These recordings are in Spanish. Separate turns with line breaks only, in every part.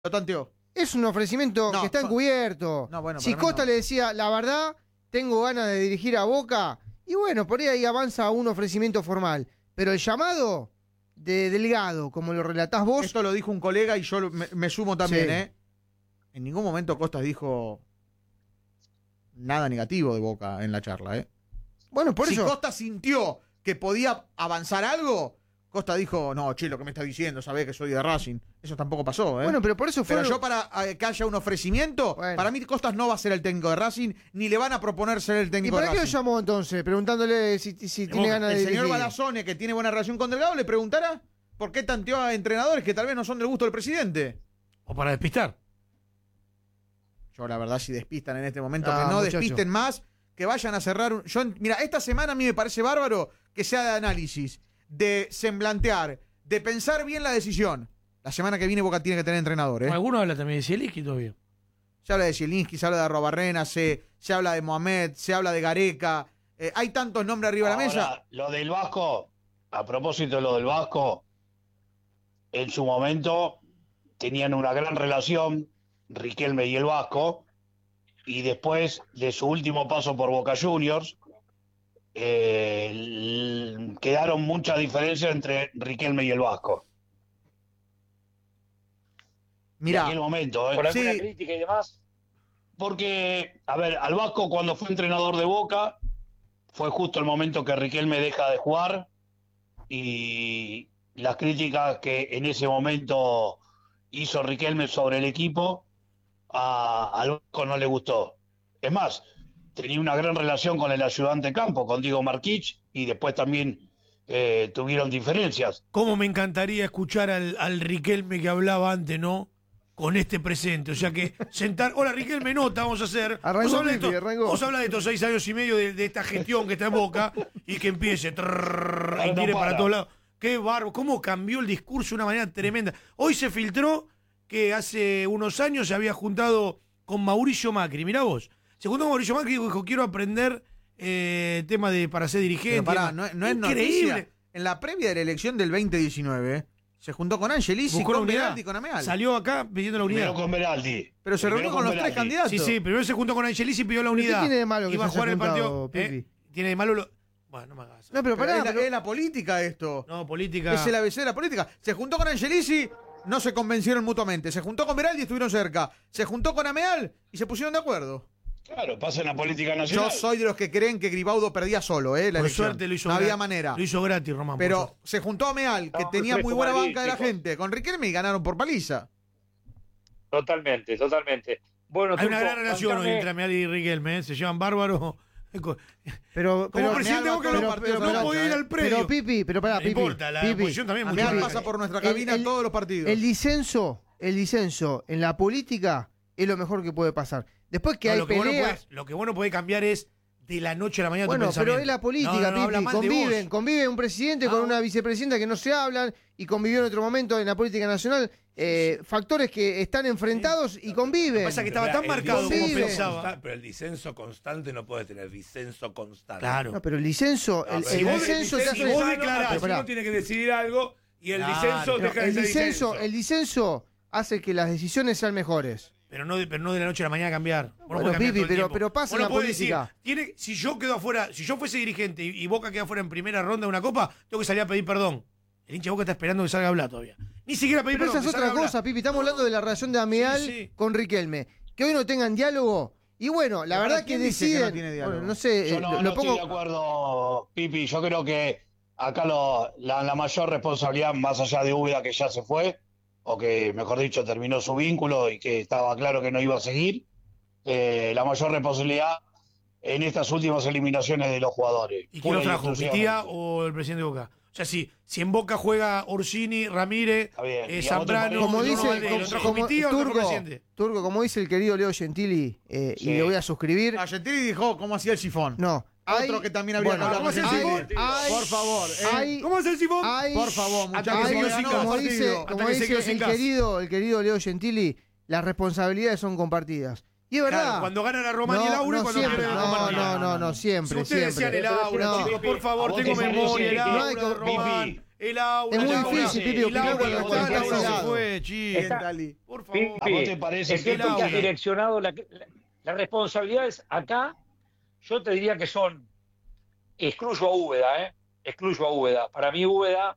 Lo tanteó.
Es un ofrecimiento que está encubierto.
No, bueno,
si Costa le decía, la verdad, tengo ganas de dirigir a Boca, y bueno, por ahí avanza un ofrecimiento formal. Pero el llamado de Delgado, como lo relatás vos...
Esto lo dijo un colega y yo me sumo también,
Sí.
En ningún momento Costas dijo nada negativo de Boca en la charla,
Bueno, por
si
eso...
Costa sintió que podía avanzar algo, Costa dijo, no, che, lo que me estás diciendo, sabés que soy de Racing. Eso tampoco pasó,
Bueno, pero por eso fue...
Pero yo para que haya un ofrecimiento, para mí Costas no va a ser el técnico de Racing, ni le van a proponer ser el técnico de Racing.
¿Y para qué lo llamó entonces? Preguntándole si tiene ganas de
dirigir. El señor
dirigir.
Balazone, que tiene buena relación con Delgado, le preguntará por qué tanteó a entrenadores que tal vez no son del gusto del presidente.
O para despistar.
Yo, la verdad, si despistan en este momento, que no
muchacho.
despisten más, que vayan a cerrar. Mira, esta semana a mí me parece bárbaro que sea de análisis, de semblantear, de pensar bien la decisión. La semana que viene Boca tiene que tener entrenador,
Algunos hablan también de Zielinski todavía.
Se habla de Zielinski, se habla de Arrobarrena, se habla de Mohamed, se habla de Gareca. Hay tantos nombres arriba de la mesa.
Lo del Vasco, a propósito de lo del Vasco, en su momento tenían una gran relación Riquelme y el Vasco, y después de su último paso por Boca Juniors, quedaron muchas diferencias entre Riquelme y el Vasco.
Mirá,
en aquel momento,
¿Por alguna crítica y demás?
Porque, a ver, al Vasco cuando fue entrenador de Boca, fue justo el momento que Riquelme deja de jugar, y las críticas que en ese momento hizo Riquelme sobre el equipo, al Vasco no le gustó. Es más, tenía una gran relación con el ayudante de campo, con Diego Marquich, y después también tuvieron diferencias.
¿Cómo me encantaría escuchar al Riquelme que hablaba antes, no? Con este presente, o sea que sentar, hola Riquelme, nota vamos a hacer. Vos habla de estos 6 años y medio de esta gestión que está en Boca y que empiece y tire para todos lados. Qué bárbaro, cómo cambió el discurso de una manera tremenda. Hoy se filtró que hace unos años se había juntado con Mauricio Macri, mirá vos. Se juntó con Mauricio Macri y dijo, quiero aprender tema para ser dirigente.
Pero pará, no es
increíble.
Noticia. En la previa de la elección del 2019, se juntó con Angelisi, con Beraldi y con Ameal.
Salió acá pidiendo la unidad.
Primero con Beraldi.
Pero se reunió con los tres candidatos.
Sí, sí, primero se juntó con Angelisi y pidió la unidad.
¿Qué tiene de malo que
iba a
se haya
jugar el
juntado,
partido.
Pipi?
Tiene de malo Bueno, no me hagas.
No, pero pará.
Es la política esto.
No, política.
Es el ABC de la política. Se juntó con Angelisi, no se convencieron mutuamente. Se juntó con Beraldi y estuvieron cerca. Se juntó con Ameal y se pusieron de acuerdo.
Claro, pasa en la política nacional.
Yo soy de los que creen que Gribaudo perdía solo, la
Por
elección.
suerte lo hizo
no había
gratis.
manera.
Lo hizo gratis, Román.
Pero se juntó a Meal, que tenía muy buena banca de la gente, con Riquelme y ganaron por paliza.
Totalmente. Bueno,
hay una
Turco,
gran relación
contame-
entre Ameal y Riquelme, se llevan bárbaros.
Pero
Como presidente de Boca no podía ir al predio.
Pero Pipi, pero pará,
No
Pipi.
importa, la
Pipi,
oposición también es
Ameal
mucho.
pasa por nuestra cabina en todos los partidos.
El disenso en la política es lo mejor que puede pasar. Después que
No,
hay
lo que vos no
peleas...
podés- lo que vos no podés cambiar es de la noche a la mañana tu
Bueno,
pensamiento.
pero es la política,
habla
Pipi.
mal de vos.
Convive un presidente con una vicepresidenta que no se hablan y convivió en otro momento en la política nacional. Factores que están enfrentados y conviven.
Lo que pasa es que estaba tan marcado como
disenso
pensaba.
Pero el disenso constante no puede tener disenso constante.
Claro.
No, pero el disenso, el
Si vos
disenso te
si
hace...
vos
declarás,
declarás,
pero pará.
uno tiene que decidir algo y el
Claro.
disenso
Pero
deja de ser disenso.
El disenso hace que las decisiones sean mejores.
Pero no de la noche a la mañana cambiar. Vos no
Bueno,
podés cambiar
Pipi,
todo el tiempo.
pero pasa
Vos no
en la
podés
política.
decir, si yo quedo afuera, si yo fuese dirigente y Boca queda afuera en primera ronda de una copa, tengo que salir a pedir perdón. El hincha de Boca está esperando que salga a hablar todavía. Ni siquiera pedir
Pero
perdón.
esa es
que salga
otra
a hablar.
cosa, Pipi. Estamos hablando de la relación de Ameal
Sí, sí.
con Riquelme. Que hoy no tengan diálogo. Y bueno, la
Pero
verdad
ahora,
que
¿quién dice que
deciden.
no tiene diálogo?
Bueno, no sé,
Yo no
lo
estoy
pongo.
de acuerdo, Pipi. Yo creo que acá la mayor responsabilidad, más allá de Úbeda, que ya se fue, o que, mejor dicho, terminó su vínculo y que estaba claro que no iba a seguir, la mayor responsabilidad en estas últimas eliminaciones de los jugadores.
¿Y quién lo
Pura y
trajo? ¿Mi tía
exclusivamente.
o el presidente de Boca? O sea, si en Boca juega Orsini, Ramírez,
Está bien. ¿Y a vos te
Zambrano,
parece?
Como
no,
dice,
Valdés, ¿lo trajo mi tía o lo trajo el presidente?
Turco, como dice el querido Leo Gentili, y
Sí.
le voy a suscribir.
Gentili dijo cómo hacía el sifón.
No.
Otro que también habría que hablar
¿cómo
con
hace el
Gentili.
sifón?
Por favor.
¿Cómo es el sifón?
Por favor, muchachos.
Hasta que se quedó
Ganó
sin
el
gas.
como
partido.
dice,
Hasta
como
que se
dice
quedó sin
el
gas.
querido Leo Gentili, las responsabilidades son compartidas. Y es verdad.
Claro, cuando ganan a Román y el Aura, cuando
siempre,
pierden a Román.
no, siempre,
Si ustedes decían
siempre.
el Aura,
No.
chicos, por favor,
¿A vos
tengo
te parece
memoria, el
que-
Aura,
no hay que-
Román,
Pipi,
El aura.
Es muy
el aura,
difícil, Pipi,
el
opinar
aura,
cuando
el
está
aura
al
se
lado.
fue, chico. Por favor.
¿A vos te parece
es cierto que has direccionado las responsabilidades acá? Yo te diría que son, excluyo a Úbeda, excluyo a Úbeda. Para mí Úbeda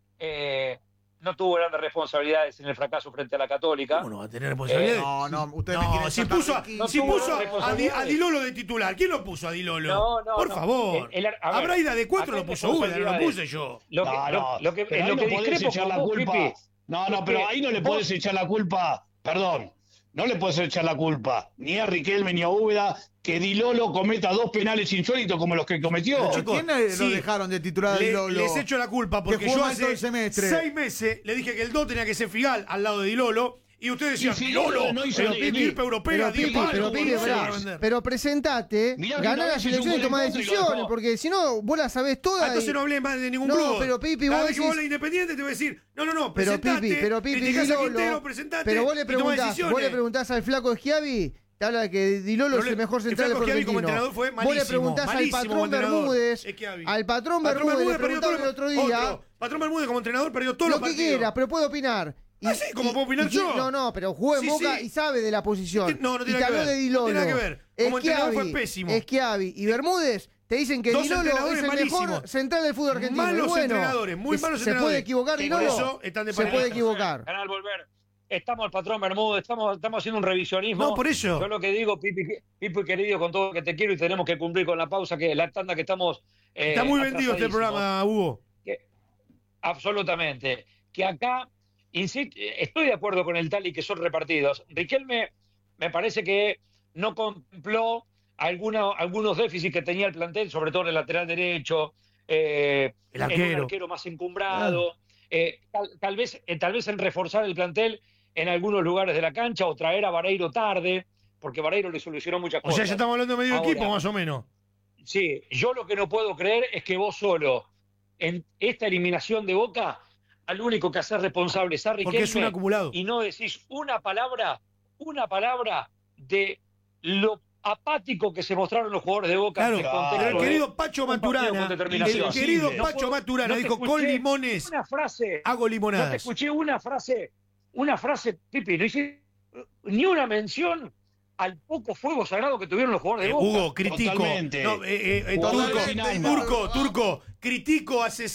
no tuvo grandes responsabilidades en el fracaso frente a la Católica.
¿Cómo no va a tener responsabilidades?
No, ustedes me
No,
quieren
si
sacar
puso,
de
a,
aquí.
No
si
tuvo
puso a
responsabilidades.
Di Lolo de titular. ¿Quién lo puso a Di Lolo?
No,
Por
no.
favor. A Braida de 4
acá
lo puso Úbeda, no lo puse yo.
Lo que
podés
discrepo
echar
con
la
vos,
culpa.
Pipi,
No,
es
pero
que
ahí no le
vos-
podés echar la culpa. Perdón. No le podés echar la culpa ni a Riquelme ni a Úbeda que Di Lolo cometa 2 penales insólitos como los que cometió.
¿Por
Chicos,
quién lo
sí.
dejaron de titular a Di Lolo?
Les echo la culpa porque
jugó
yo
mal todo el
hace
semestre.
6 meses le dije que el 2 tenía que ser Figal al lado de Di Lolo y ustedes decían,
Y
Di
Figal
Lolo,
no hizo
el
ni-
equipo europea, 10 palos.
Pero
¿cómo
Pipi,
no se va a
pará.
vender?
Pero presentate,
Mirá que
ganá
una
la
vez hizo
selección
un
y tomá
gol en contra y lo
decisiones,
dejó.
porque si no, vos la sabés
Ah,
todas.
entonces
y-
no hablé más de ningún
No,
club.
pero Pipi,
Cada
vos
vez que vos
decís-
hablas de Independiente te voy a decir, no,
Pero
presentate,
Pipi,
criticás
Di
a
Lolo,
Quintero, presentate
pero vos le
y tomá
preguntás,
decisiones.
al flaco Schiavi, te habla de que Di Lolo es el mejor central del
Flaco Schiavi como
argentino.
entrenador fue
Vos le
malísimo,
preguntás al
malísimo como
patrón
entrenador.
Bermúdez,
Schiavi.
al patrón Bermúdez, le
perdió
preguntaron el otro día,
Patrón Bermúdez como entrenador perdió todos
lo
los
que
partidos.
quiera, pero puede opinar.
Sí, como puedo opinar yo.
No, pero jugó en
Sí,
Boca
sí.
y sabe de la posición.
No
y
tiene
te
que
habló
ver.
de Di
No
Lolo.
tiene nada que ver. Como entrenador fue pésimo.
Schiavi y Bermúdez te dicen que
Dos
Di Lolo
entrenadores
es el mejor
malísimos.
central del fútbol argentino.
Malos
Y bueno,
entrenadores, muy malos
¿se
entrenadores.
puede equivocar Di
Por
Lolo?
eso están de
Se
pareja.
puede equivocar.
Canal Volver. Estamos al patrón Bermúdez, estamos haciendo un revisionismo.
No, por eso.
Yo lo que digo, Pipi querido, con todo lo que te quiero y tenemos que cumplir con la pausa, que la tanda que estamos.
Está muy vendido este
atrasadísimos.
programa, Hugo.
Absolutamente. Que acá, insisto, estoy de acuerdo con el Tali que son repartidos. Riquelme me parece que no contempló algunos déficits que tenía el plantel, sobre todo en el lateral derecho,
El
en un
arquero.
arquero más encumbrado, tal vez en reforzar el plantel en algunos lugares de la cancha o traer a Vareiro tarde, porque Vareiro le solucionó muchas
O
cosas.
sea, ya estamos hablando de medio
Ahora,
equipo, más o menos.
Sí, yo lo que no puedo creer es que vos solo, en esta eliminación de Boca, al único que hacer responsable es a
Porque es un
Riquelme
acumulado.
y no decís una palabra de lo apático que se mostraron los jugadores de Boca.
Claro,
en el contexto
pero el
de
querido Pacho
un partido
Maturana,
con determinación.
el querido
No
Pacho Maturana
no te
dijo,
escuché
con limones
Una frase,
hago
no te
limonadas.
escuché una frase, Pipi, no hice ni una mención al poco fuego sagrado que tuvieron los jugadores de Boca.
Hugo, critico.
Totalmente.
No,
Totalmente.
Turco, critico hace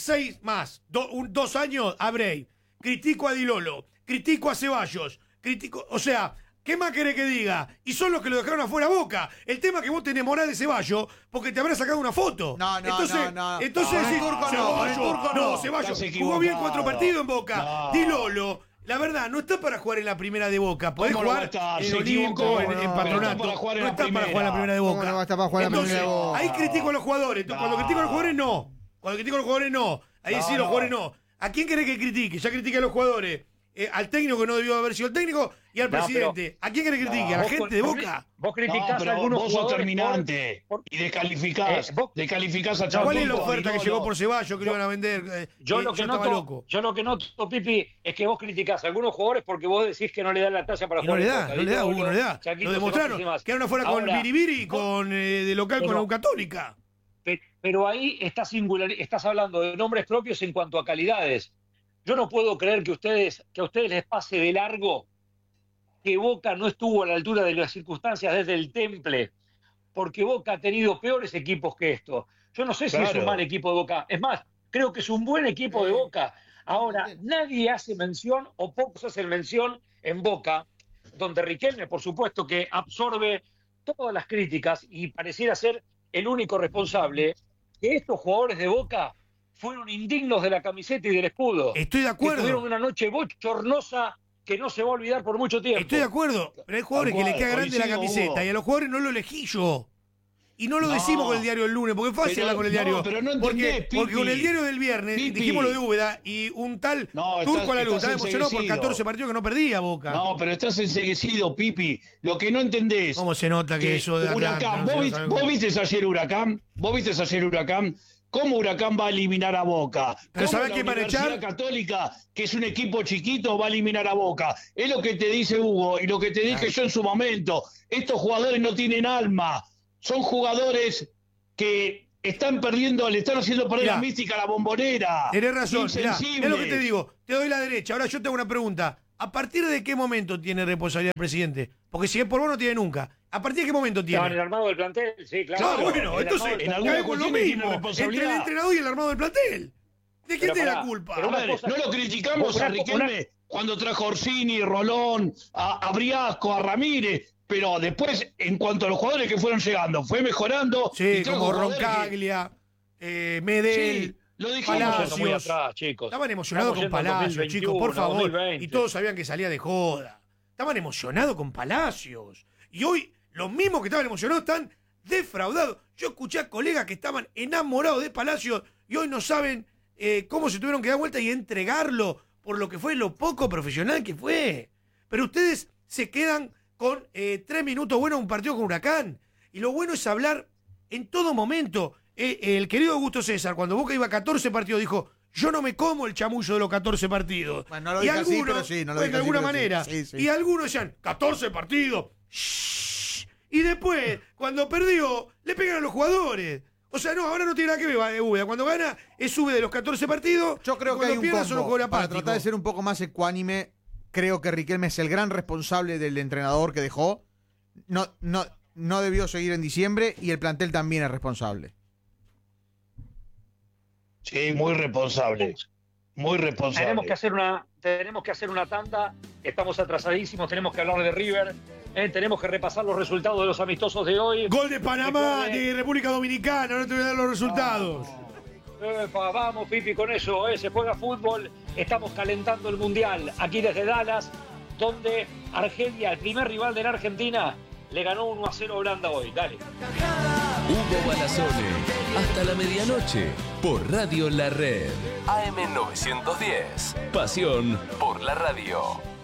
2 años a Bray. Critico a Di Lolo. Critico a Ceballos. Critico, o sea, ¿qué más querés que diga? Y son los que lo dejaron afuera a Boca. El tema es que vos te enamorás de Ceballos porque te habrás sacado una foto.
No,
Entonces decís,
Turco no,
Ceballos,
Turco
no,
no.
Ceballos
Estás
jugó bien
equivocado.
4 partidos en Boca.
No.
Di Lolo, la verdad, no está para jugar en la primera de Boca. Podés
¿Cómo no va a
jugar
estar?
en
Se
Olimpo,
equivocó.
en
No,
Patronato.
no está para jugar en
No
la
está para jugar en la
primera.
primera de Boca.
¿Cómo no va a estar para jugar en la
Entonces,
primera de Boca?
ahí critico a los jugadores. Cuando critico a los jugadores, no. Cuando critico a los jugadores, no. Ahí sí, los jugadores no. ¿A quién querés que critique? Ya critiqué a los jugadores. Al técnico que no debió haber sido el técnico y al
No,
presidente. ¿A quién querés que critique? ¿A la
Vos
gente de Boca?
Vos criticás
No,
a
pero
algunos
vos sos
jugadores
terminante
por-
y descalificás a Chavo.
¿Cuál es la
Turco,
oferta
Di
que
Lolo.
llegó por Ceballos que lo iban a vender?
Yo lo que
estaba loco.
noto, Pipi, es que vos criticás a algunos jugadores porque vos decís que no le dan la talla para
Y no
jugar.
le
en
da,
Boca.
no le da,
Di
Hugo,
Lolo,
no le da.
Chaquito,
Lo demostraron.
Ceballos y demás.
Quedaron afuera con
Ahora,
Biribiri y con de local con
pero-
la Católica.
Pero ahí estás hablando de nombres propios en cuanto a calidades. Yo no puedo creer que a ustedes les pase de largo que Boca no estuvo a la altura de las circunstancias desde el Temple, porque Boca ha tenido peores equipos que esto. Yo no sé si es
Claro.
un mal equipo de Boca. Es más, creo que es un buen equipo de Boca. Ahora, nadie hace mención, o pocos hacen mención en Boca, donde Riquelme, por supuesto, que absorbe todas las críticas y pareciera ser el único responsable, que estos jugadores de Boca fueron indignos de la camiseta y del escudo.
Estoy de
Que tuvieron
acuerdo.
una noche bochornosa que no se va a olvidar por mucho tiempo.
Estoy de acuerdo. Pero hay jugadores que
Tal
les queda
cual,
grande la
coincido,
camiseta
Hugo.
y a los jugadores no lo elegí yo. Y no lo
No.
decimos con el diario del lunes, porque es fácil
Pero-
hablar con el
no,
diario.
pero no
porque,
entendés, Pipi.
porque con el diario del viernes
Pipi.
dijimos lo de Úbeda y un tal
No,
Turco
estás-
a la luz.
estás
Estaba emocionado por
enseguecido.
14 partidos que no perdía Boca.
No, pero estás enseguecido, Pipi. Lo que no entendés.
¿Cómo se nota que eso de
Huracán,
Atlanta?
¿vos viste ayer Huracán? ¿Vos viste ayer Huracán? ¿Cómo Huracán va a eliminar a Boca?
Pero
¿Cómo
¿sabés
la
quién van a echar?
Universidad Católica, que es un equipo chiquito, va a eliminar a Boca? Es lo que te dice Hugo y lo que te dije yo en su momento. Estos jugadores no tienen alma. Son jugadores que están perdiendo, le están haciendo perder la mística a la Bombonera.
Tenés razón, mirá, es lo que te digo. Te doy la derecha. Ahora yo tengo una pregunta. ¿A partir de qué momento tiene responsabilidad el presidente? Porque si es por vos no tiene nunca. ¿A partir de qué momento tiene?
En el armado del plantel, sí, claro.
Claro, bueno, entonces caemos lo mismo entre el entrenador y el armado del plantel. ¿De quién tiene la culpa?
No lo criticamos a Riquelme cuando trajo a Orsini, Rolón, a Briasco, a Ramírez, pero después, en cuanto a los jugadores que fueron llegando, fue mejorando.
Sí, como Roncaglia, Medel.
Sí. Lo dijimos
muy atrás, chicos.
Estaban emocionados con Palacios, chicos, por favor. 2020. Y todos sabían que salía de joda. Estaban emocionados con Palacios. Y hoy, los mismos que estaban emocionados están defraudados. Yo escuché a colegas que estaban enamorados de Palacios y hoy no saben cómo se tuvieron que dar vuelta y entregarlo por lo que fue, lo poco profesional que fue. Pero ustedes se quedan con 3 minutos buenos en un partido con Huracán. Y lo bueno es hablar en todo momento. El querido Augusto César, cuando Boca iba a 14 partidos, dijo: yo no me como el chamullo de los 14 partidos.
Bueno, no lo dije así, pero sí. No lo dije
de alguna
así,
manera.
Sí.
Y algunos decían: 14 partidos. Shhh. Y después, cuando perdió, le pegan a los jugadores. O sea, no, ahora no tiene nada que ver Úbeda. Cuando gana, sube de los 14 partidos.
Yo creo que hay un combo. Para
apático.
tratar de ser un poco más ecuánime, creo que Riquelme es el gran responsable del entrenador que dejó. No debió seguir en diciembre y el plantel también es responsable.
Sí, muy responsable. Muy responsable.
Tenemos que hacer una tanda. Estamos atrasadísimos. Tenemos que hablar de River. Tenemos que repasar los resultados de los amistosos de hoy.
Gol de Panamá, de República Dominicana. No te voy a dar los resultados.
Vamos, Pipi, con eso. Se juega fútbol. Estamos calentando el Mundial. Aquí desde Dallas, donde Argelia, el primer rival de la Argentina, le ganó 1-0 a Holanda hoy. Dale.
Hugo Balazzone, hasta la medianoche, por Radio La Red. AM910, pasión por la radio.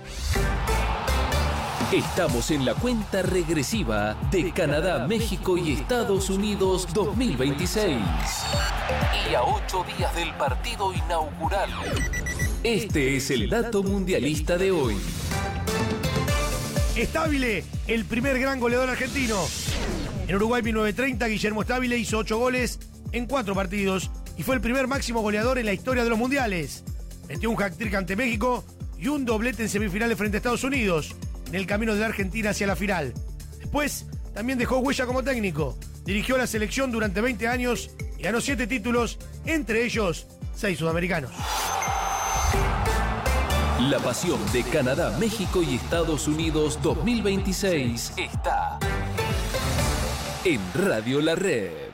Estamos en la cuenta regresiva de Canadá, México y Estados Unidos 2026. Y a 8 días del partido inaugural. Este es el dato mundialista de hoy.
Stabile, el primer gran goleador argentino. En Uruguay 1930, Guillermo Stabile hizo 8 goles en 4 partidos y fue el primer máximo goleador en la historia de los mundiales. Metió un hat-trick ante México y un doblete en semifinales frente a Estados Unidos, en el camino de la Argentina hacia la final. Después, también dejó huella como técnico. Dirigió a la selección durante 20 años y ganó 7 títulos, entre ellos 6 sudamericanos.
La pasión de Canadá, México y Estados Unidos 2026 está en Radio La Red.